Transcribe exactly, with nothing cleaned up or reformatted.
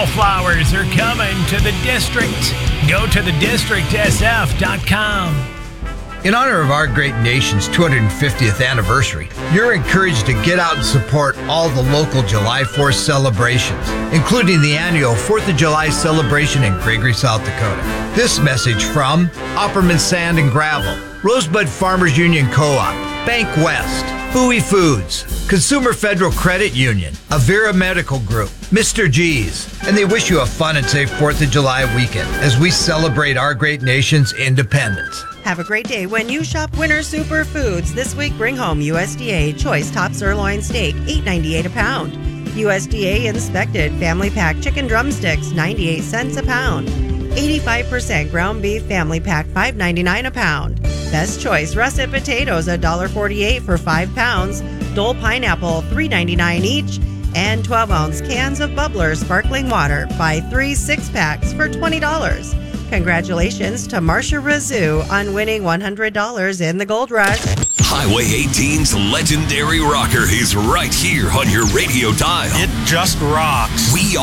Flowers are coming to the district. Go to the district s f dot com. In honor of our great nation's two hundred fiftieth anniversary, you're encouraged to get out and support all the local July fourth celebrations, including the annual fourth of July celebration in Gregory, South Dakota. This message from Opperman Sand and Gravel, Rosebud Farmers Union Co-op, Bank West, Bowie Foods, Consumer Federal Credit Union, Avera Medical Group, Mister G's, and they wish you a fun and safe fourth of July weekend as we celebrate our great nation's independence. Have a great day when you shop Winter Superfoods. This week, bring home U S D A Choice Top Sirloin Steak, eight ninety-eight a pound. U S D A Inspected Family Pack Chicken Drumsticks, ninety-eight cents a pound. eighty-five percent Ground Beef Family Pack, five ninety-nine a pound. Best Choice Russet Potatoes, one dollar forty-eight for five pounds. Dole Pineapple, three ninety-nine each. And twelve ounce cans of Bubbler Sparkling Water. Buy three six-packs for twenty dollars. Congratulations to Marcia Razoo on winning one hundred dollars in the Gold Rush. Highway eighteen's legendary rocker is right here on your radio dial. It just rocks. We